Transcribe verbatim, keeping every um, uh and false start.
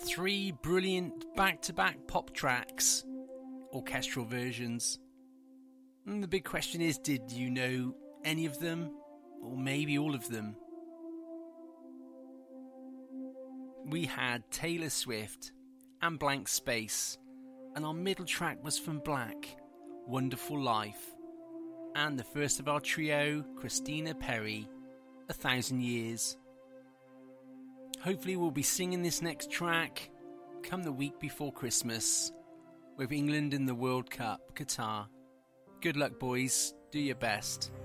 three brilliant back-to-back pop tracks, orchestral versions. And the big question is, did you know any of them? Or maybe all of them? We had Taylor Swift and Blank Space, and our middle track was from Black, Wonderful Life, and the first of our trio, Christina Perri, A Thousand Years. Hopefully we'll be singing this next track come the week before Christmas, with England in the World Cup, Qatar. Good luck, boys. Do your best.